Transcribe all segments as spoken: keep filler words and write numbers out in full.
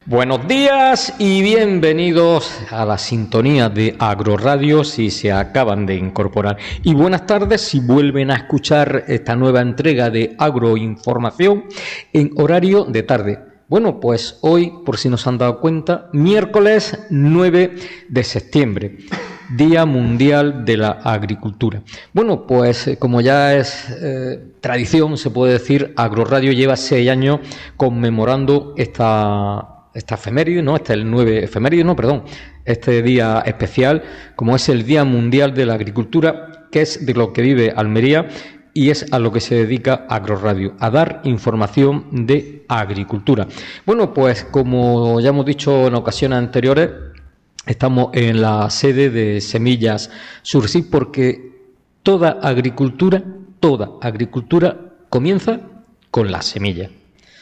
Buenos días y bienvenidos a la sintonía de Agroradio si se acaban de incorporar. Y buenas tardes si vuelven a escuchar esta nueva entrega de Agroinformación en horario de tarde. Bueno, pues hoy, por si nos han dado cuenta, miércoles nueve de septiembre, Día Mundial de la Agricultura. Bueno, pues como ya es eh, tradición, se puede decir, Agroradio lleva seis años conmemorando esta... esta efeméride, ¿no? Este es el nueve efeméride, no, perdón, este día especial, como es el Día Mundial de la Agricultura, que es de lo que vive Almería y es a lo que se dedica Agroradio, a dar información de agricultura. Bueno, pues como ya hemos dicho en ocasiones anteriores, estamos en la sede de Semillas Sursi porque toda agricultura, toda agricultura comienza con la semilla.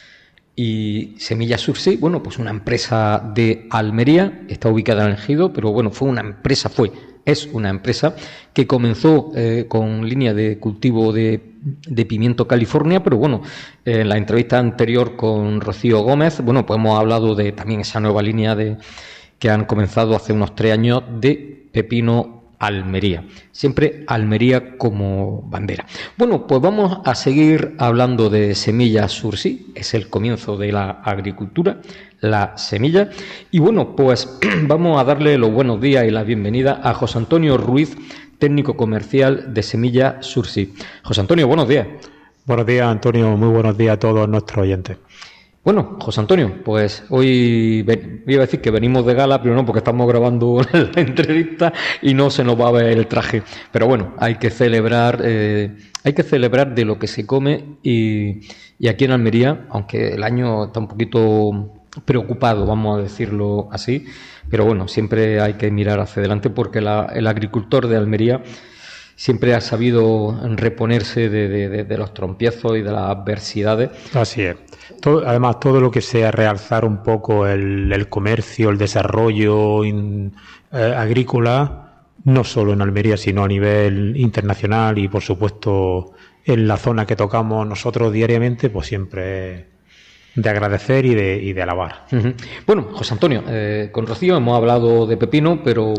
Y Semillas Sursi, bueno, pues una empresa de Almería, está ubicada en el Ejido, pero bueno, fue una empresa, fue, es una empresa que comenzó eh, con línea de cultivo de, de pimiento California, pero bueno, en eh, la entrevista anterior con Rocío Gómez, bueno, pues hemos hablado de también esa nueva línea de que han comenzado hace unos tres años de pepino Almería, siempre Almería como bandera. Bueno, pues vamos a seguir hablando de Semillas Sursi, es el comienzo de la agricultura, la semilla. Y bueno, pues vamos a darle los buenos días y la bienvenida a José Antonio Ruiz, técnico comercial de Semillas Sursi. José Antonio, buenos días. Buenos días, Antonio, muy buenos días a todos nuestros oyentes. Bueno, José Antonio, pues hoy ven, iba a decir que venimos de gala, pero no, porque estamos grabando la entrevista y no se nos va a ver el traje. Pero bueno, hay que celebrar, eh, hay que celebrar de lo que se come y, y aquí en Almería, aunque el año está un poquito preocupado, vamos a decirlo así, pero bueno, siempre hay que mirar hacia adelante porque la, el agricultor de Almería siempre ha sabido reponerse de, de, de, de los trompiezos y de las adversidades. Así es. Todo, además, todo lo que sea realzar un poco el, el comercio, el desarrollo in, eh, agrícola, no solo en Almería, sino a nivel internacional y, por supuesto, en la zona que tocamos nosotros diariamente, pues siempre de agradecer y de, y de alabar. Uh-huh. Bueno, José Antonio, eh, con Rocío hemos hablado de pepino, pero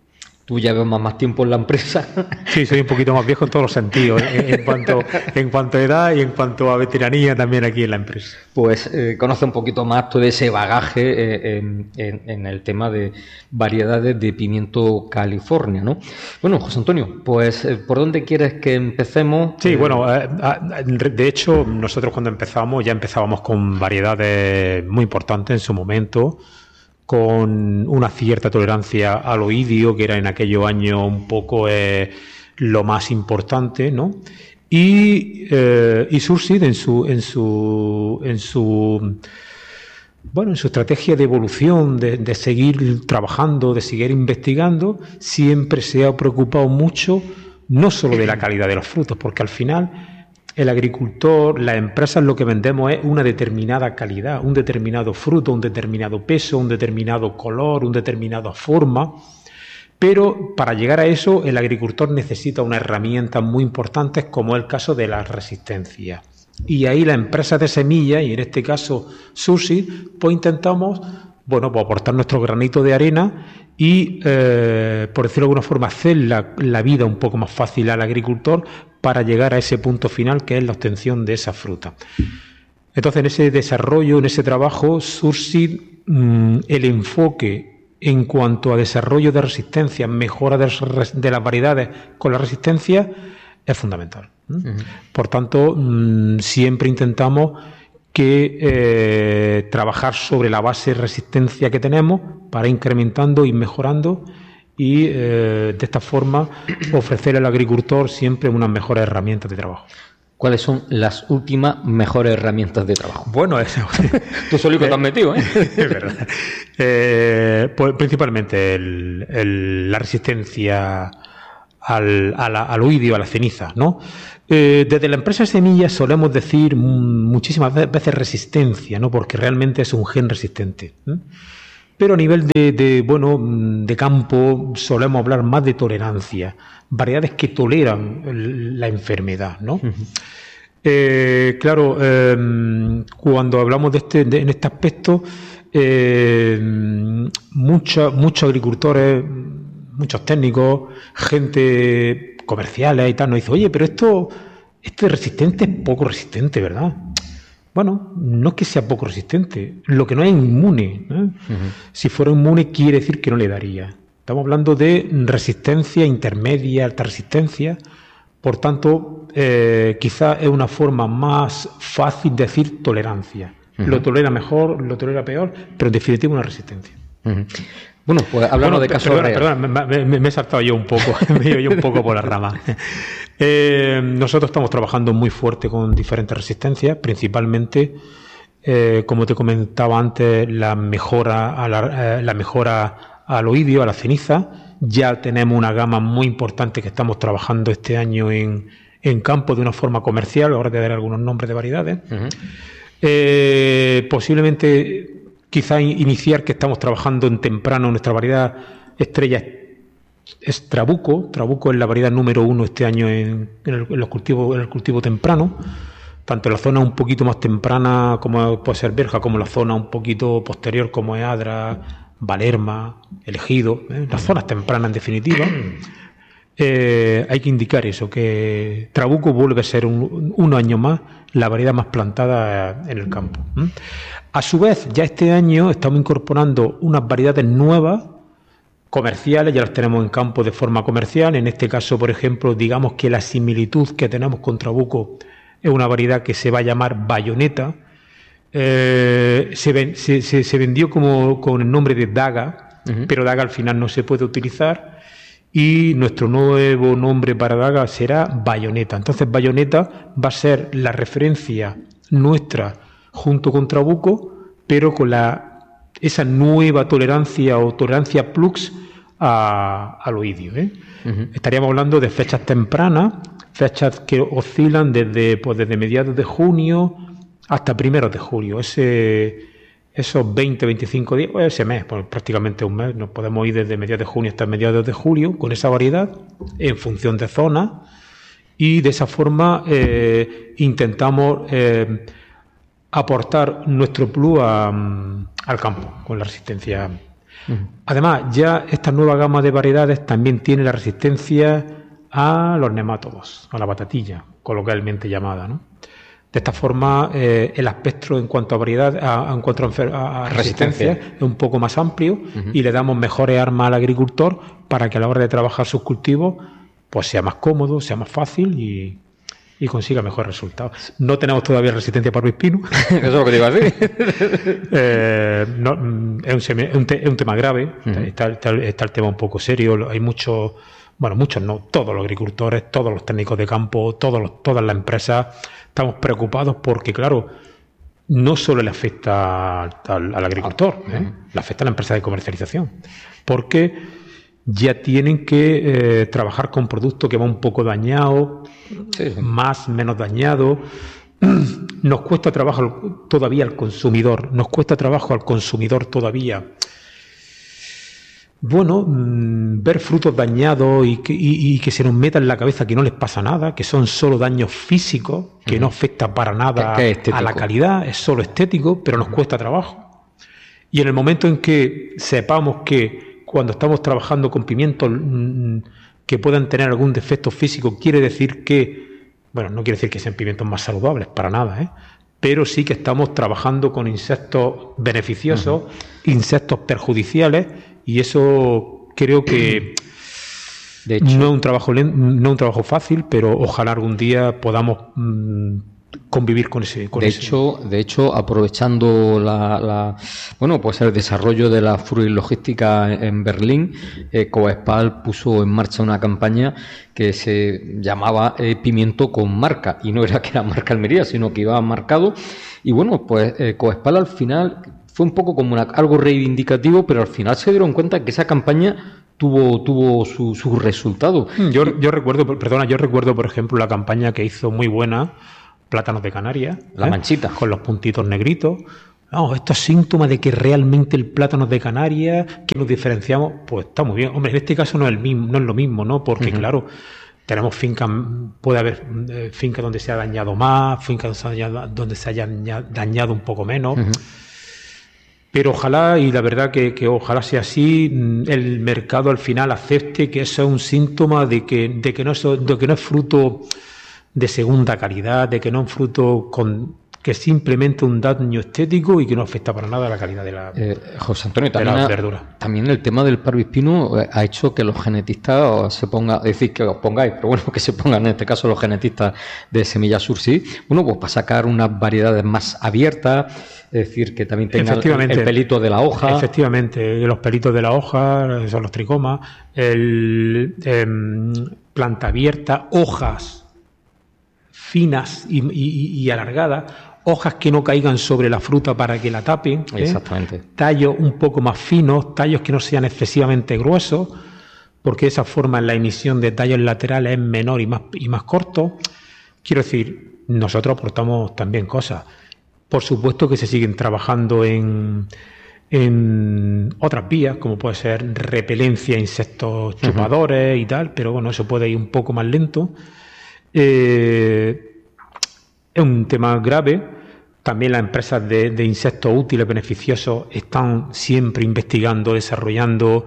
tú ya llevas más tiempo en la empresa. Sí, soy un poquito más viejo en todos los sentidos, en, en cuanto en cuanto a edad y en cuanto a veteranía también aquí en la empresa. Pues eh, conoce un poquito más todo ese bagaje eh, en, en, en el tema de variedades de pimiento California, ¿no? Bueno, José Antonio, pues eh, ¿por dónde quieres que empecemos? Sí, bueno, eh, de hecho nosotros cuando empezamos ya empezábamos con variedades muy importantes en su momento, con una cierta tolerancia al oidio, que era en aquellos años un poco eh, lo más importante, ¿no? Y, eh, y Sursi en su, en su, en su, bueno, en su estrategia de evolución, de, de seguir trabajando, de seguir investigando, siempre se ha preocupado mucho, no solo de la calidad de los frutos, porque al final el agricultor, las empresas, lo que vendemos es una determinada calidad, un determinado fruto, un determinado peso, un determinado color, una determinada forma. Pero para llegar a eso, el agricultor necesita unas herramientas muy importantes, como es el caso de la resistencia. Y ahí las empresas de semillas, y en este caso Sursi, pues intentamos, bueno, pues aportar nuestro granito de arena y, eh, por decirlo de alguna forma, hacer la, la vida un poco más fácil al agricultor para llegar a ese punto final que es la obtención de esa fruta. Entonces, en ese desarrollo, en ese trabajo, Sursi, mmm, el enfoque en cuanto a desarrollo de resistencia, mejora de, de las variedades con la resistencia, es fundamental. Uh-huh. Por tanto, mmm, siempre intentamos que eh, trabajar sobre la base de resistencia que tenemos para ir incrementando y mejorando y eh, de esta forma ofrecer al agricultor siempre unas mejores herramientas de trabajo. ¿Cuáles son las últimas mejores herramientas de trabajo? Bueno, eso. Tú solito te has metido, ¿eh? Es verdad. Eh, pues principalmente el, el, la resistencia al, a la, al oidio, a la ceniza, ¿no? Eh, desde la empresa Semillas solemos decir muchísimas veces resistencia, ¿no? Porque realmente es un gen resistente, ¿eh? Pero a nivel de, de, bueno, de campo solemos hablar más de tolerancia, variedades que toleran la enfermedad, ¿no? Uh-huh. Eh, claro, eh, cuando hablamos de este, de, en este aspecto, eh, muchos, muchos agricultores, muchos técnicos, gente comerciales y tal, nos dicen, oye, pero esto, este resistente es poco resistente, ¿verdad? Bueno, no es que sea poco resistente, lo que no es inmune, ¿eh? Uh-huh. Si fuera inmune quiere decir que no le daría. Estamos hablando de resistencia intermedia, alta resistencia, por tanto, eh, quizás es una forma más fácil de decir tolerancia. Uh-huh. Lo tolera mejor, lo tolera peor, pero en definitiva una resistencia. Uh-huh. Bueno, pues hablando bueno, de casos perdona, reales. Perdona, me, me, me he saltado yo un poco, me he ido yo un poco por la rama. Eh, nosotros estamos trabajando muy fuerte con diferentes resistencias, principalmente, eh, como te comentaba antes, la mejora, a la, eh, la mejora al oidio, a la ceniza. Ya tenemos una gama muy importante que estamos trabajando este año en, en campo de una forma comercial. Ahora te daré algunos nombres de variedades. Uh-huh. Eh, posiblemente... Quizá iniciar que estamos trabajando en temprano, nuestra variedad estrella es Trabuco. Trabuco es la variedad número uno este año en, en, el, en, los cultivos, en el cultivo temprano, tanto en la zona un poquito más temprana como puede ser Berja, como en la zona un poquito posterior como es Adra, Valerma, El Ejido, ¿eh? Las zonas tempranas en definitiva. Eh, hay que indicar eso, que Trabuco vuelve a ser un, un año más la variedad más plantada en el campo. ¿Mm? A su vez, ya este año estamos incorporando unas variedades nuevas, comerciales, ya las tenemos en campo de forma comercial. En este caso, por ejemplo, digamos que la similitud que tenemos con Trabuco es una variedad que se va a llamar Bayoneta. Eh, se, ven, se, se, se vendió como con el nombre de Daga, uh-huh. pero Daga al final no se puede utilizar. Y nuestro nuevo nombre para Daga será Bayoneta. Entonces Bayoneta va a ser la referencia nuestra junto con Trabuco, pero con la esa nueva tolerancia o tolerancia Plux a, al oidio, ¿eh? Uh-huh. Estaríamos hablando de fechas tempranas, fechas que oscilan desde, pues, desde mediados de junio hasta primeros de julio. Ese... Esos veinte, veinticinco días, pues ese mes, pues prácticamente un mes, nos podemos ir desde mediados de junio hasta mediados de julio con esa variedad en función de zonas y de esa forma eh, intentamos eh, aportar nuestro plus a, al campo con la resistencia. Uh-huh. Además, ya esta nueva gama de variedades también tiene la resistencia a los nemátodos, a la batatilla, coloquialmente llamada, ¿no? De esta forma, eh, el espectro en cuanto a variedad, a, a, en cuanto a, a resistencia, resistencia, es un poco más amplio uh-huh. y le damos mejores armas al agricultor para que a la hora de trabajar sus cultivos pues sea más cómodo, sea más fácil y, y consiga mejores resultados. No tenemos todavía resistencia para el pino. Eso es lo que te iba a decir. eh, no, es, un semi, es, un te, es un tema grave, uh-huh. está, está, está el tema un poco serio, hay muchos, bueno, muchos no, todos los agricultores, todos los técnicos de campo, todos los, todas las empresas estamos preocupados porque, claro, no solo le afecta al, al agricultor, ¿eh? le afecta a la empresa de comercialización, porque ya tienen que eh, trabajar con productos que van un poco dañados, sí. más, menos dañados. Nos cuesta trabajo todavía al consumidor, nos cuesta trabajo al consumidor todavía. Bueno, mmm, ver frutos dañados y que, y, y que se nos meta en la cabeza que no les pasa nada, que son solo daños físicos, que uh-huh. no afecta para nada a la calidad, es solo estético, pero nos uh-huh. cuesta trabajo. Y en el momento en que sepamos que cuando estamos trabajando con pimientos mmm, que puedan tener algún defecto físico, quiere decir que, bueno, no quiere decir que sean pimientos más saludables, para nada, ¿eh? Pero sí que estamos trabajando con insectos beneficiosos, uh-huh. insectos perjudiciales, y eso creo que de hecho, no es un trabajo no es un trabajo fácil, pero ojalá algún día podamos mmm, convivir con ese con de ese. hecho de hecho aprovechando la, la bueno pues el desarrollo de la fruit logística en Berlín, eh, Coespal puso en marcha una campaña que se llamaba eh, pimiento con marca, y no era que era marca Almería, sino que iba marcado. Y bueno, pues eh, Coespal al final fue un poco como una, algo reivindicativo, pero al final se dieron cuenta que esa campaña tuvo tuvo su, su resultado. Yo, yo recuerdo, perdona, yo recuerdo, por ejemplo, la campaña que hizo muy buena Plátanos de Canarias. La ¿eh? manchita. Con los puntitos negritos. No, esto es síntoma de que realmente el plátano de Canarias, que nos diferenciamos, pues está muy bien. Hombre, en este caso no es el mismo, no es lo mismo, ¿no? Porque, uh-huh. claro, tenemos fincas, puede haber eh, fincas donde se ha dañado más, fincas donde se haya dañado un poco menos. Uh-huh. Pero ojalá, y la verdad que, que ojalá sea así, el mercado al final acepte que eso es un síntoma de que, de que, no, es, de que no es fruto de segunda calidad, de que no es fruto con, que es simplemente un daño estético y que no afecta para nada a la calidad de la, eh, José Antonio, de también la ha, verdura. También el tema del parvispino ha hecho que los genetistas se pongan, es decir, que os pongáis, pero bueno, que se pongan en este caso los genetistas de Semilla Sursi, bueno, pues para sacar unas variedades más abiertas. Es decir, que también tenga el, el pelito de la hoja. Efectivamente, los pelitos de la hoja son los tricomas, el eh, planta abierta, hojas finas y, y, y alargadas, hojas que no caigan sobre la fruta para que la tapen. ¿eh? Exactamente. Tallos un poco más finos, tallos que no sean excesivamente gruesos, porque de esa forma la emisión de tallos laterales es menor y más, y más corto. Quiero decir, nosotros aportamos también cosas. Por supuesto que se siguen trabajando en, en otras vías, como puede ser repelencia a insectos chupadores uh-huh. y tal, pero bueno, eso puede ir un poco más lento. Eh, es un tema grave. También las empresas de, de insectos útiles, beneficiosos, están siempre investigando, desarrollando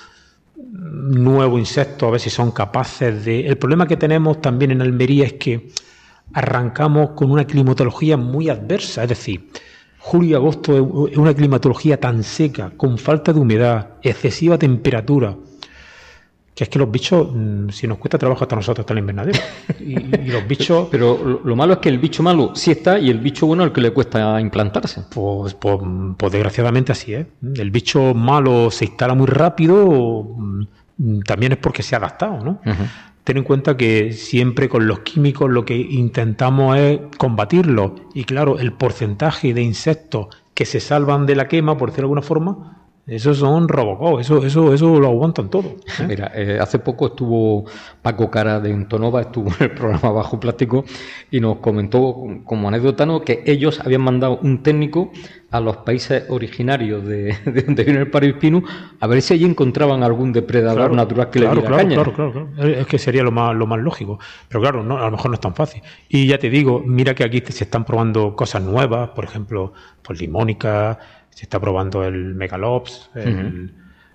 nuevos insectos, a ver si son capaces de... El problema que tenemos también en Almería es que arrancamos con una climatología muy adversa, es decir, julio y agosto es una climatología tan seca, con falta de humedad, excesiva temperatura, que es que los bichos, si nos cuesta trabajo hasta nosotros, hasta el invernadero. Y, y los bichos... Pero lo, lo malo es que el bicho malo sí está y el bicho bueno es el que le cuesta implantarse. Pues, pues, pues desgraciadamente así es. El bicho malo se instala muy rápido, también es porque se ha adaptado, ¿no? Uh-huh. Ten en cuenta que siempre con los químicos lo que intentamos es combatirlos. Y claro, el porcentaje de insectos que se salvan de la quema, por decirlo de alguna forma, esos son Robocop, eso, eso, eso lo aguantan todo. ¿eh? Mira, eh, hace poco estuvo Paco Cara de Entonova, estuvo en el programa Bajo Plástico y nos comentó como anécdota, ¿no?, que ellos habían mandado un técnico a los países originarios de, de donde viene el parvispino a ver si allí encontraban algún depredador claro, natural que claro, le diera claro, caña. Claro, claro, claro. Es que sería lo más, lo más lógico. Pero claro, no, a lo mejor no es tan fácil. Y ya te digo, mira que aquí se están probando cosas nuevas, por ejemplo, pues limónica, se está probando el Megalops, el, uh-huh.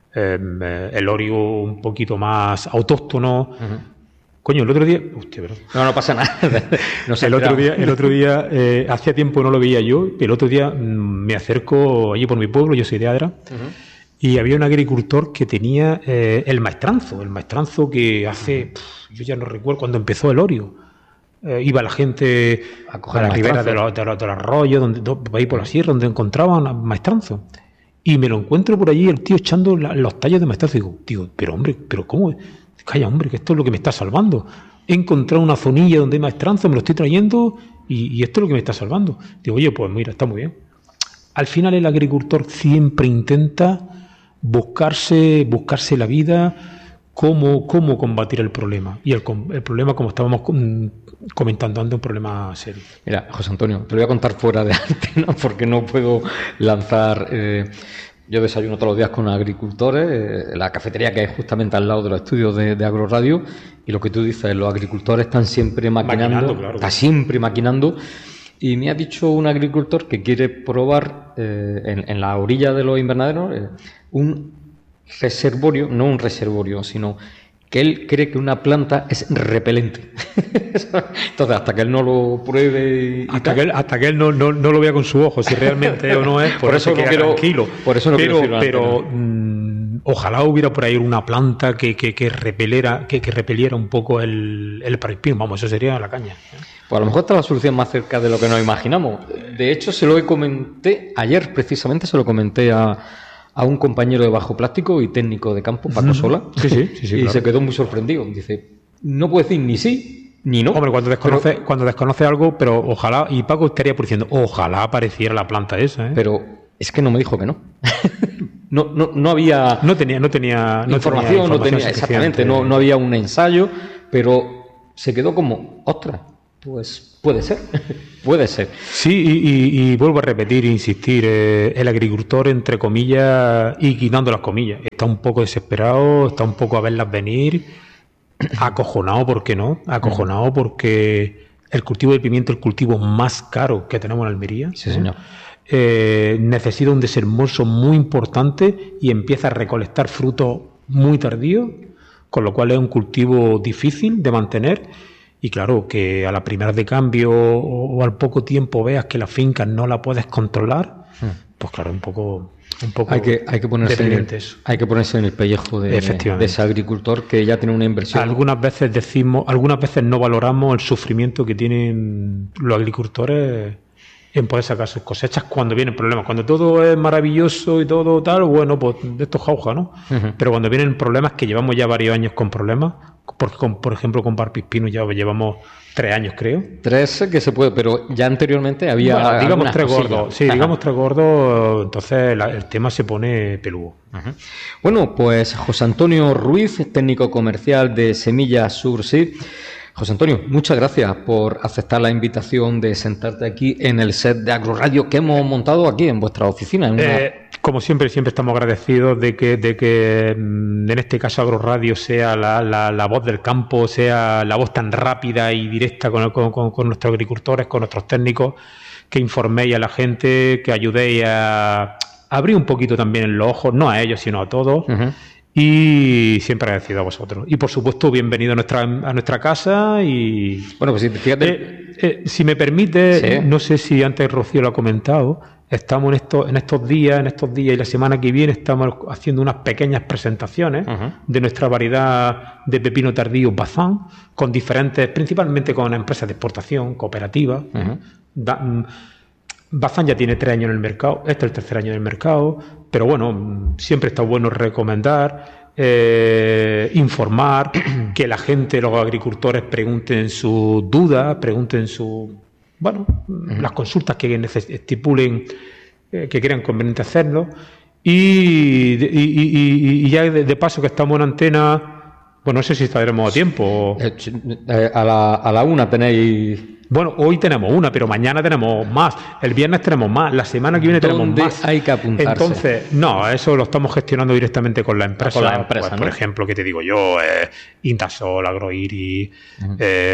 eh, el Orio un poquito más autóctono. Uh-huh. Coño, el otro día... Hostia, pero... No, no pasa nada. No el, otro día, el otro día, eh, hacía tiempo no lo veía yo, el otro día mmm, me acerco allí por mi pueblo, yo soy de Adra, uh-huh. y había un agricultor que tenía eh, el maestranzo, el maestranzo que hace, pff, yo ya no recuerdo, cuando empezó el Orio. Eh, iba la gente a, coger a la ribera de los, de, los, de los arroyos, donde, do, ahí por la sierra, donde encontraban maestranzo. Y me lo encuentro por allí, el tío echando la, los tallos de maestranzo. Y digo, digo, pero hombre, pero ¿cómo? Calla, hombre, que esto es lo que me está salvando. He encontrado una zonilla donde hay maestranzo, me lo estoy trayendo y, y esto es lo que me está salvando. Digo, oye, pues mira, está muy bien. Al final el agricultor siempre intenta buscarse, buscarse la vida. Cómo, cómo combatir el problema. Y el, el problema, como estábamos comentando antes, un problema serio. Mira, José Antonio, te lo voy a contar fuera de antena porque no puedo lanzar... Eh, yo desayuno todos los días con agricultores, eh, la cafetería que es justamente al lado de los estudios de, de Agroradio, y lo que tú dices, los agricultores están siempre maquinando, maquinando claro, está siempre maquinando. Y me ha dicho un agricultor que quiere probar eh, en, en la orilla de los invernaderos eh, un reservorio, no un reservorio, sino que él cree que una planta es repelente. Entonces, hasta que él no lo pruebe... Y hasta, que él, hasta que él no, no, no lo vea con su ojo, si realmente o no es, por, por eso, eso no quiero, tranquilo. Por eso no pero quiero pero mmm, ojalá hubiera por ahí una planta que, que, que, repelera, que, que repeliera un poco el, el parvispino. Vamos, eso sería la caña. Pues a lo mejor está la solución más cerca de lo que nos imaginamos. De hecho, se lo comenté, ayer precisamente se lo comenté a... a un compañero de Bajo Plástico y técnico de campo, Paco Sola, sí, sí, sí, sí, y claro. Se quedó muy sorprendido. Dice, no puedo decir ni sí ni no. Hombre, cuando desconoce, pero, cuando desconoce algo, pero ojalá, y Paco estaría por diciendo, ojalá apareciera la planta esa, ¿eh? Pero es que no me dijo que no. no, no, no había no tenía, no tenía no información, tenía información no tenía exactamente, no, no había un ensayo, pero se quedó como, ostras, pues puede ser, puede ser. Sí, y, y, y vuelvo a repetir, insistir, eh, el agricultor, entre comillas, y quitando las comillas, está un poco desesperado, está un poco a verlas venir, acojonado, ¿por qué no? Acojonado porque el cultivo del pimiento es el cultivo más caro que tenemos en Almería. Sí, señor. Eh, necesita un desembolso muy importante y empieza a recolectar frutos muy tardíos, con lo cual es un cultivo difícil de mantener. Y claro, que a la primera de cambio o, o al poco tiempo veas que la finca no la puedes controlar, hmm. pues claro, un poco... Un poco hay que hay que ponerse en el, hay que ponerse en el pellejo de, de ese agricultor que ya tiene una inversión. Algunas veces decimos, algunas veces no valoramos el sufrimiento que tienen los agricultores en poder sacar sus cosechas cuando vienen problemas. Cuando todo es maravilloso y todo tal, bueno, pues esto es jauja, ¿no? Uh-huh. Pero cuando vienen problemas, que llevamos ya varios años con problemas, porque con, por ejemplo con Parpispino ya llevamos tres años, creo. Tres que se puede, pero ya anteriormente había... Bueno, digamos tres cosillas. gordos, sí, Ajá. digamos tres gordos, entonces la, el tema se pone peludo. Uh-huh. Bueno, pues José Antonio Ruiz, técnico comercial de Semillas Surseed. José Antonio, muchas gracias por aceptar la invitación de sentarte aquí en el set de Agroradio que hemos montado aquí en vuestra oficina. En una... eh, como siempre, siempre estamos agradecidos de que, de que en este caso Agroradio sea la, la, la voz del campo, sea la voz tan rápida y directa con, con, con, con nuestros agricultores, con nuestros técnicos, que informéis a la gente, que ayudéis a, a abrir un poquito también los ojos, no a ellos, sino a todos. Uh-huh. Y siempre agradecido a vosotros. Y por supuesto, bienvenido a nuestra a nuestra casa. Y bueno, pues fíjate. Eh, eh, si me permite, ¿Sí? no sé si antes Rocío lo ha comentado, estamos en estos, en estos días, en estos días y la semana que viene estamos haciendo unas pequeñas presentaciones uh-huh. de nuestra variedad de pepino tardío Bazán, con diferentes, principalmente con empresas de exportación, cooperativas. Uh-huh. Da, Bazán ya tiene tres años en el mercado, este es el tercer año en el mercado, pero bueno, siempre está bueno recomendar, eh, informar, que la gente, los agricultores pregunten sus dudas, pregunten su, bueno, uh-huh. las consultas que neces- estipulen, eh, que crean conveniente hacerlo, y, y, y, y ya de, de paso que estamos en antena, bueno, no sé si estaremos a tiempo. Eh, eh, a, la, a la una tenéis... Bueno, hoy tenemos una, pero mañana tenemos más. El viernes tenemos más. La semana que viene tenemos más. Hay que apuntarse. Entonces, no, eso lo estamos gestionando directamente con la empresa. Con la empresa, pues, ¿no? Por ejemplo, ¿qué te digo yo? Eh, Intasol, Agroiri, uh-huh. eh,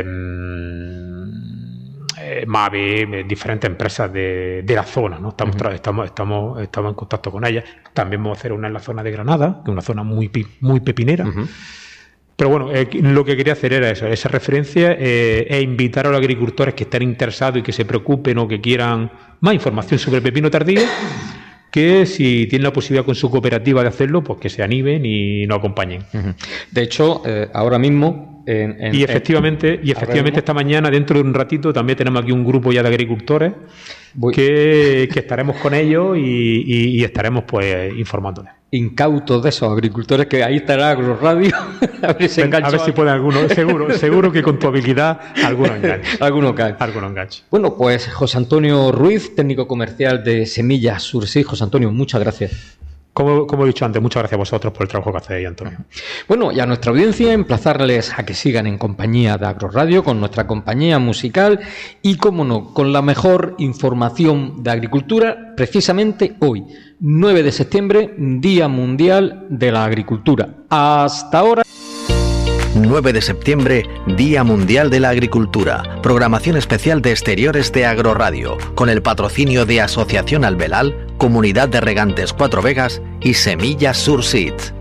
eh, Mavi, diferentes empresas de, de la zona, ¿no? Estamos, uh-huh. estamos, estamos, estamos en contacto con ellas. También vamos a hacer una en la zona de Granada, que es una zona muy, muy pepinera. Uh-huh. Pero bueno, eh, lo que quería hacer era eso, esa referencia eh, e invitar a los agricultores que estén interesados y que se preocupen o que quieran más información sobre el pepino tardío, que si tienen la posibilidad con su cooperativa de hacerlo, pues que se animen y nos acompañen. De hecho, eh, ahora mismo... En, en, y efectivamente, en, y efectivamente esta mañana, dentro de un ratito, también tenemos aquí un grupo ya de agricultores que, que estaremos con ellos y, y, y estaremos pues informándoles. Incautos de esos agricultores, que ahí estará Agroradio. A ver si, a ver si puede alguno, seguro, seguro que con tu habilidad alguno enganche. alguno cae. Alguno enganche. Bueno, pues José Antonio Ruiz, técnico comercial de Semillas Surseed. José Antonio, muchas gracias. Como, como he dicho antes, muchas gracias a vosotros por el trabajo que hacéis, Antonio. Bueno, y a nuestra audiencia, emplazarles a que sigan en compañía de Agroradio, con nuestra compañía musical y, como no, con la mejor información de agricultura, precisamente hoy, nueve de septiembre, Día Mundial de la Agricultura. Hasta ahora. nueve de septiembre, Día Mundial de la Agricultura. Programación especial de exteriores de Agroradio, con el patrocinio de Asociación Albelal, Comunidad de Regantes Cuatro Vegas y Semillas Surseed.